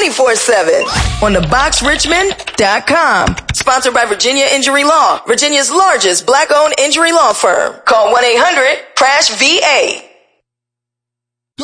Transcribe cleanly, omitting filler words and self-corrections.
24/7 on theboxrichmond.com. Sponsored by Virginia Injury Law, Virginia's largest black-owned injury law firm. Call 1-800-CRASH-VA.